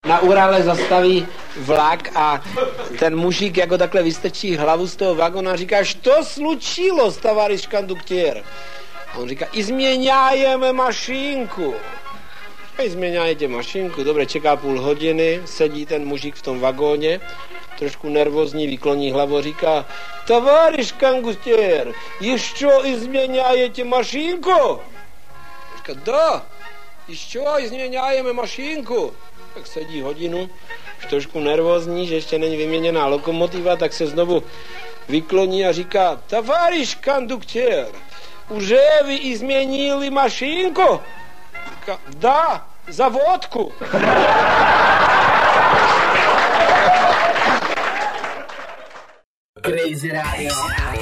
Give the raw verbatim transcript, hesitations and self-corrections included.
Na Urale zastaví vlak a ten mužík jako takhle vystrčí hlavu z toho vagona a říká, što slučilo, tavariš konduktér? A on říká, izměňájeme mašinku. A izměňájete mašinku, dobře, čeká půl hodiny, sedí ten mužík v tom vagóně, trošku nervózní, vykloní hlavu, říká, tavariš konduktér, ještě izměňájete mašinku? Říká, da, ještě izměňájeme mašinku. Tak sedí hodinu, už trošku nervózní, že ještě není vyměněná lokomotiva, tak se znovu vykloní a říká, tavariš konduktér, už vy změnili mašinku? Říká, da, za vodku. Crazy Radio.